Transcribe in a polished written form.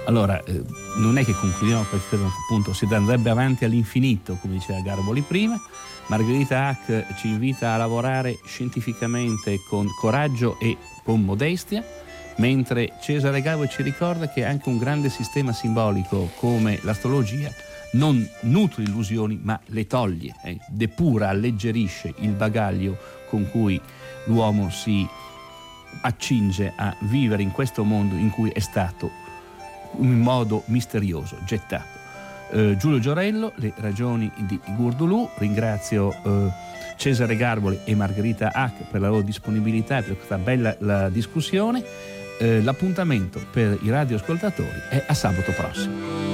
Allora, non è che concludiamo, perché credo che appunto si andrebbe avanti all'infinito, come diceva Garboli prima. Margherita Hack ci invita a lavorare scientificamente con coraggio e con modestia, mentre Cesare Garboli ci ricorda che anche un grande sistema simbolico come l'astrologia non nutre illusioni ma le toglie, depura, alleggerisce il bagaglio con cui l'uomo si accinge a vivere in questo mondo in cui è stato in modo misterioso gettato. Giulio Giorello, Le ragioni di Gurdulù. Ringrazio Cesare Garboli e Margherita Hack per la loro disponibilità e per questa bella discussione. L'appuntamento per i radioascoltatori è a sabato prossimo.